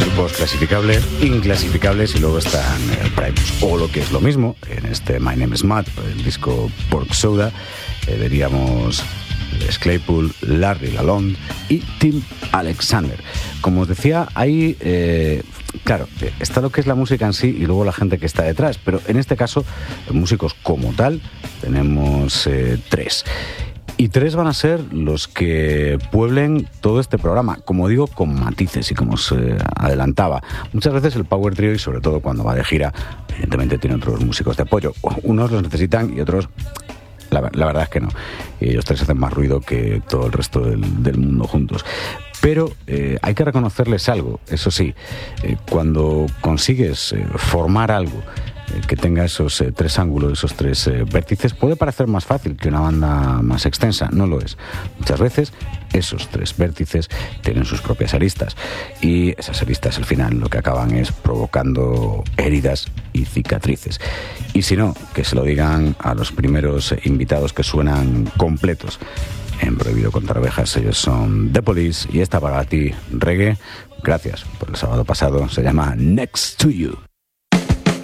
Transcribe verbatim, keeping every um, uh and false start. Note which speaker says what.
Speaker 1: grupos clasificables, inclasificables, y luego están eh, Primus. O lo que es lo mismo, en este My Name is Matt, el disco Pork Soda, eh, veríamos Les Claypool, Larry Lalonde y Tim Alexander. Como os decía, hay, eh, claro, está lo que es la música en sí y luego la gente que está detrás, pero en este caso, músicos como tal, tenemos eh, tres. Y tres van a ser los que pueblen todo este programa, como digo, con matices y como os eh, adelantaba. Muchas veces el Power Trio, y sobre todo cuando va de gira, evidentemente tiene otros músicos de apoyo. Unos los necesitan y otros... La, la verdad es que no. Y ellos tres hacen más ruido que todo el resto del, del mundo juntos. Pero eh, hay que reconocerles algo, eso sí. Eh, cuando consigues eh, formar algo eh, que tenga esos eh, tres ángulos, esos tres eh, vértices, puede parecer más fácil que una banda más extensa. No lo es. Muchas veces esos tres vértices tienen sus propias aristas. Y esas aristas al final lo que acaban es provocando heridas y cicatrices. Y si no, que se lo digan a los primeros invitados que suenan completos en Prohibido Contar Ovejas. Ellos son The Police y esta para ti, Reggae. Gracias por el sábado pasado. Se llama Next to You.